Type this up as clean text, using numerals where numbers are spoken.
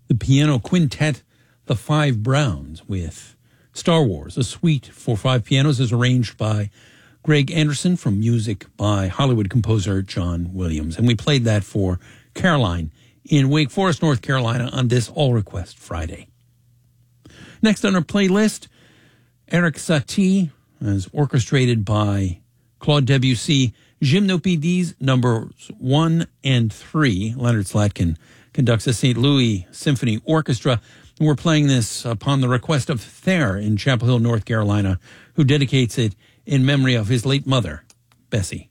The piano quintet, The Five Browns, with Star Wars, a suite for 5 pianos, is arranged by Greg Anderson from music by Hollywood composer John Williams. And we played that for Caroline in Wake Forest, North Carolina on this All Request Friday. Next on our playlist, Eric Satie, as orchestrated by Claude Debussy, Gymnopédies numbers 1 and 3. Leonard Slatkin conducts the St. Louis Symphony Orchestra. And we're playing this upon the request of Thayer in Chapel Hill, North Carolina, who dedicates it in memory of his late mother, Bessie.